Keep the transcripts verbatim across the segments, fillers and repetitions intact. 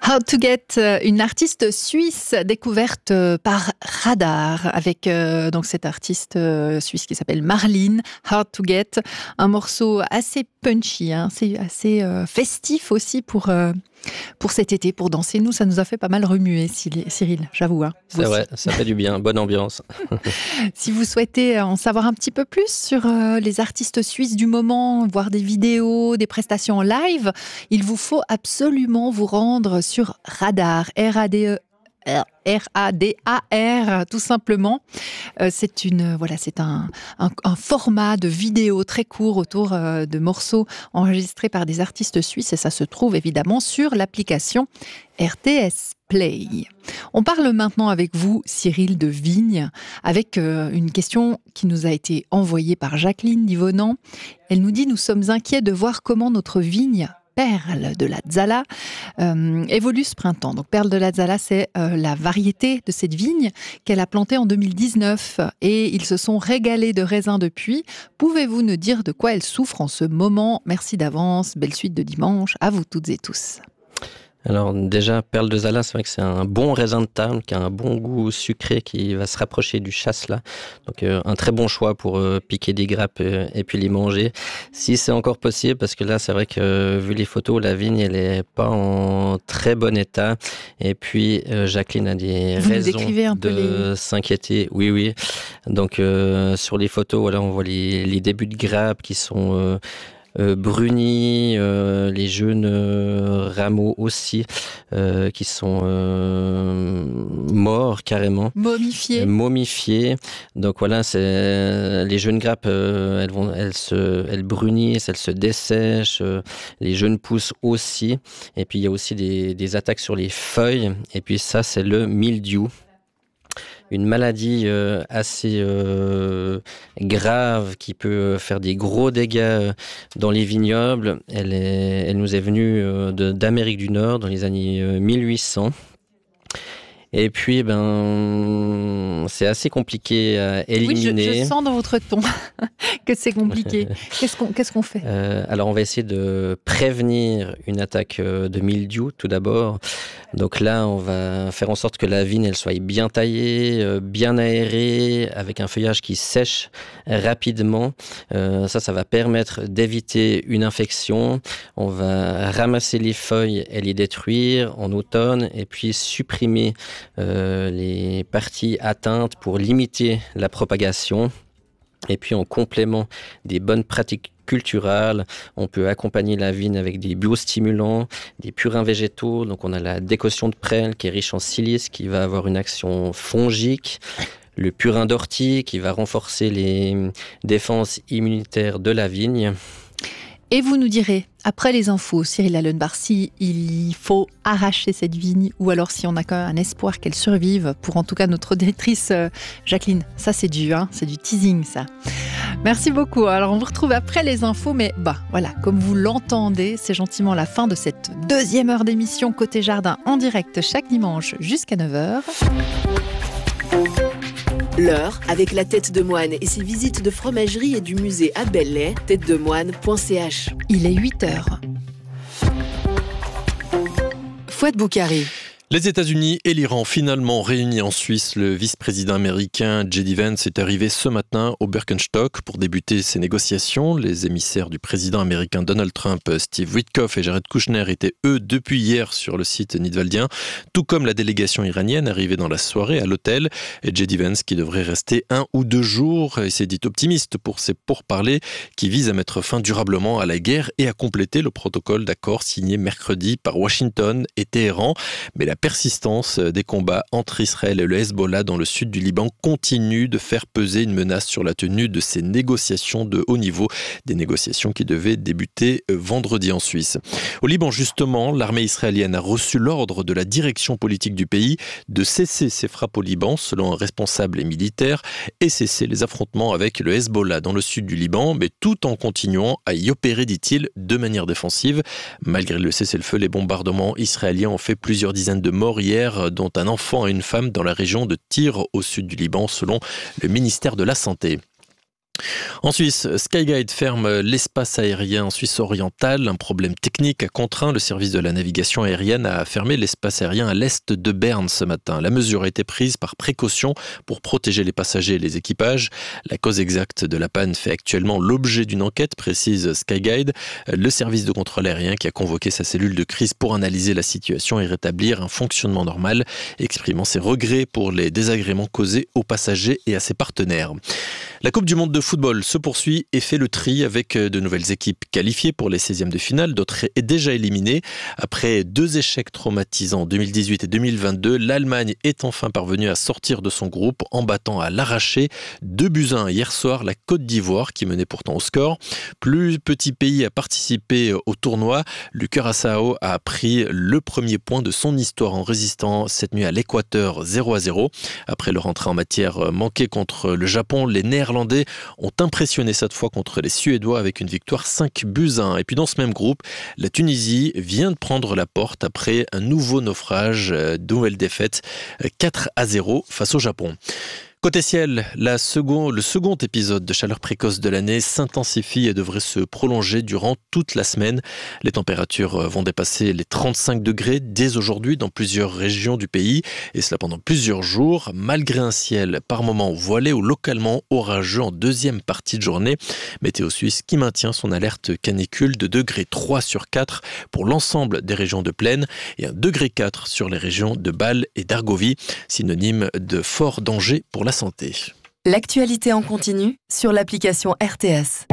How to Get, une artiste suisse découverte par Radar avec euh, donc cette artiste euh, suisse qui s'appelle Marlene. How to Get, un morceau assez punchy, hein, c'est assez euh, festif aussi pour euh, pour cet été, pour danser. Nous, ça nous a fait pas mal remuer, Cyril, j'avoue. Hein, c'est vrai, ça fait du bien, bonne ambiance. Si vous souhaitez en savoir un petit peu plus sur euh, les artistes suisses du moment, voir des vidéos, des prestations en live, il vous faut absolument vous rendre sur Radar, R A D E. R A D A R, tout simplement. Euh, c'est une, voilà, c'est un, un, un format de vidéo très court autour euh, de morceaux enregistrés par des artistes suisses et ça se trouve évidemment sur l'application R T S Play. On parle maintenant avec vous, Cyril, de vigne, avec euh, une question qui nous a été envoyée par Jacqueline Divonant. Elle nous dit « Nous sommes inquiets de voir comment notre vigne Perle de la Zala euh, évolue ce printemps. » Donc Perle de la Zala, c'est euh, la variété de cette vigne qu'elle a plantée en deux mille dix-neuf et ils se sont régalés de raisins depuis. Pouvez-vous nous dire de quoi elle souffre en ce moment ? Merci d'avance, belle suite de dimanche, à vous toutes et tous. Alors déjà, Perle de Zala, c'est vrai que c'est un bon raisin de table qui a un bon goût sucré qui va se rapprocher du chasselas. Donc euh, un très bon choix pour euh, piquer des grappes euh, et puis les manger. Si c'est encore possible, parce que là, c'est vrai que euh, vu les photos, la vigne, elle est pas en très bon état. Et puis euh, Jacqueline a des Vous raisons de les... s'inquiéter. Oui, oui. Donc euh, sur les photos, voilà, on voit les, les débuts de grappes qui sont... Euh, Euh, brunis, euh, les jeunes euh, rameaux aussi, euh, qui sont euh, morts carrément. Momifiés. Euh, momifiés. Donc voilà, c'est, les jeunes grappes, euh, elles, vont, elles, se, elles brunissent, elles se dessèchent, euh, les jeunes pousses aussi. Et puis il y a aussi des, des attaques sur les feuilles. Et puis ça, c'est le mildiou. Une maladie euh, assez euh, grave qui peut faire des gros dégâts dans les vignobles. Elle, est, elle nous est venue euh, de, d'Amérique du Nord dans les années euh, mille huit cents. Et puis, ben, c'est assez compliqué à éliminer. Oui, je, je sens dans votre ton que c'est compliqué. Qu'est-ce qu'on, qu'est-ce qu'on fait ? euh, Alors, on va essayer de prévenir une attaque de mildiou, tout d'abord. Donc là, on va faire en sorte que la vigne, elle soit bien taillée, bien aérée, avec un feuillage qui sèche rapidement. Euh, ça, ça va permettre d'éviter une infection. On va ramasser les feuilles et les détruire en automne, et puis supprimer Euh, les parties atteintes pour limiter la propagation. Et puis en complément des bonnes pratiques culturales, on peut accompagner la vigne avec des biostimulants, des purins végétaux. Donc on a la décoction de prêle qui est riche en silice, qui va avoir une action fongique. Le purin d'ortie qui va renforcer les défenses immunitaires de la vigne. Et vous nous direz, après les infos, Cyril Allenbach, si il faut arracher cette vigne ou alors si on a quand même un espoir qu'elle survive, pour en tout cas notre auditrice euh, Jacqueline. Ça, c'est du, hein, c'est du teasing, ça. Merci beaucoup. Alors, on vous retrouve après les infos, mais bah voilà, comme vous l'entendez, c'est gentiment la fin de cette deuxième heure d'émission Côté Jardin en direct chaque dimanche jusqu'à neuf heures. L'heure avec la tête de moine et ses visites de fromagerie et du musée à Belley, tête de moine point c h. Il est huit heures. Fouad Boukari. Les États-Unis et l'Iran finalement réunis en Suisse. Le vice-président américain J D Vance est arrivé ce matin au Birkenstock pour débuter ses négociations. Les émissaires du président américain Donald Trump, Steve Witkoff et Jared Kushner, étaient eux depuis hier sur le site nidwaldien, tout comme la délégation iranienne arrivée dans la soirée à l'hôtel. Et J D Vance qui devrait rester un ou deux jours et s'est dit optimiste pour ses pourparlers qui visent à mettre fin durablement à la guerre et à compléter le protocole d'accord signé mercredi par Washington et Téhéran. Mais la La persistance des combats entre Israël et le Hezbollah dans le sud du Liban continue de faire peser une menace sur la tenue de ces négociations de haut niveau, des négociations qui devaient débuter vendredi en Suisse. Au Liban, justement, l'armée israélienne a reçu l'ordre de la direction politique du pays de cesser ses frappes au Liban, selon un responsable militaire, et cesser les affrontements avec le Hezbollah dans le sud du Liban, mais tout en continuant à y opérer, dit-il, de manière défensive. Malgré le cessez-le-feu, les bombardements israéliens ont fait plusieurs dizaines de de morts hier, dont un enfant et une femme dans la région de Tyr, au sud du Liban, selon le ministère de la Santé. En Suisse, Skyguide ferme l'espace aérien en Suisse orientale. Un problème technique a contraint le service de la navigation aérienne à fermer l'espace aérien à l'est de Berne ce matin. La mesure a été prise par précaution pour protéger les passagers et les équipages. La cause exacte de la panne fait actuellement l'objet d'une enquête, précise Skyguide. Le service de contrôle aérien qui a convoqué sa cellule de crise pour analyser la situation et rétablir un fonctionnement normal, exprimant ses regrets pour les désagréments causés aux passagers et à ses partenaires. La Coupe du Monde de football se poursuit et fait le tri avec de nouvelles équipes qualifiées pour les seizièmes de finale, d'autres déjà éliminées. Après deux échecs traumatisants en deux mille dix-huit et deux mille vingt-deux, l'Allemagne est enfin parvenue à sortir de son groupe en battant à l'arraché deux buts à un hier soir la Côte d'Ivoire qui menait pourtant au score. Plus petit pays à participer au tournoi, le Curaçao a pris le premier point de son histoire en résistant cette nuit à l'Équateur zéro à zéro. Après leur entrée en matière manquée contre le Japon, les Néerlandais ont impressionné cette fois contre les Suédois avec une victoire cinq buts à un. Et puis dans ce même groupe, la Tunisie vient de prendre la porte après un nouveau naufrage, nouvelle défaite quatre à zéro face au Japon. Côté ciel, la second, le second épisode de chaleur précoce de l'année s'intensifie et devrait se prolonger durant toute la semaine. Les températures vont dépasser les trente-cinq degrés dès aujourd'hui dans plusieurs régions du pays, et cela pendant plusieurs jours, malgré un ciel par moments voilé ou localement orageux en deuxième partie de journée. Météo Suisse qui maintient son alerte canicule de degré trois sur quatre pour l'ensemble des régions de plaine et un degré quatre sur les régions de Bâle et d'Argovie, synonyme de fort danger pour la santé. L'actualité en continu sur l'application R T S.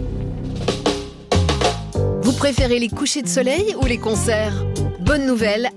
Vous préférez les couchers de soleil ou les concerts ? Bonne nouvelle,